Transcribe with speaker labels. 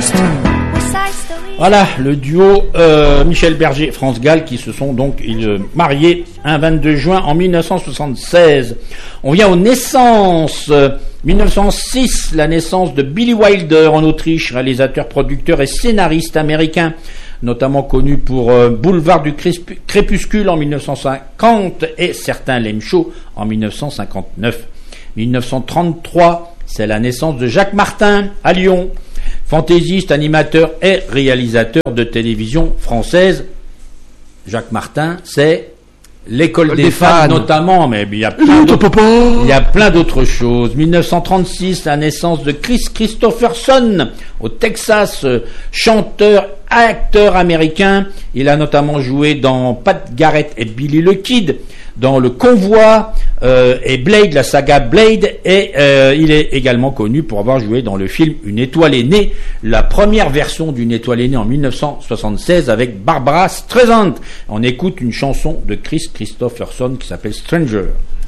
Speaker 1: Voilà, le duo Michel Berger et France Gall qui se sont donc mariés un 22 juin en 1976. On vient aux naissances. 1906, la naissance de Billy Wilder en Autriche, réalisateur, producteur et scénariste américain, notamment connu pour Boulevard du Crépuscule en 1950 et Certains l'aiment chaud en 1959. 1933, c'est la naissance de Jacques Martin à Lyon, fantaisiste, animateur et réalisateur de télévision française. Jacques Martin, c'est l'école des fans notamment, mais il y a plein d'autres choses. 1936, la naissance de Chris Christopherson au Texas, chanteur, acteur américain. Il a notamment joué dans Pat Garrett et Billy the Kid, dans Le Convoi et Blade, la saga Blade, et il est également connu pour avoir joué dans le film Une étoile est née, la première version d'Une étoile est née en 1976 avec Barbara Streisand. On écoute une chanson de Chris Christopherson qui s'appelle Stranger.